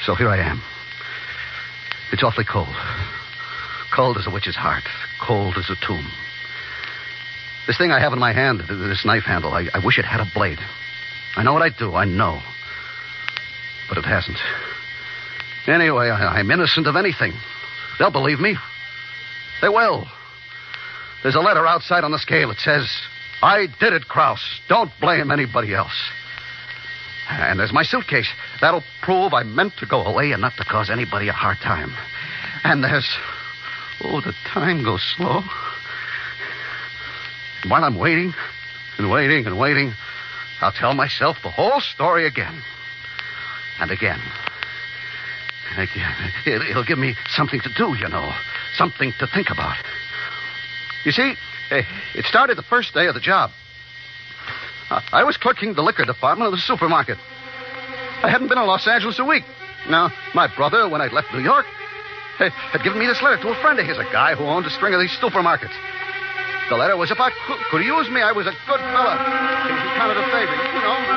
So here I am. It's awfully cold. Cold as a witch's heart. Cold as a tomb. This thing I have in my hand, this knife handle, I wish it had a blade. I know what I do, I know. But it hasn't. Anyway, I'm innocent of anything. They'll believe me. They will. There's a letter outside on the scale. It says, I did it, Krause. Don't blame anybody else. And there's my suitcase. That'll prove I meant to go away and not to cause anybody a hard time. And there's... Oh, the time goes slow. And while I'm waiting and waiting and waiting, I'll tell myself the whole story again. And again. And again. It'll give me something to do, you know. Something to think about. You see, it started the first day of the job. I was clerking the liquor department of the supermarket. I hadn't been in Los Angeles a week. Now, my brother, when I'd left New York, had given me this letter to a friend of his, a guy who owned a string of these supermarkets. The letter was if I could use me, I was a good fella. He counted a favor, you know.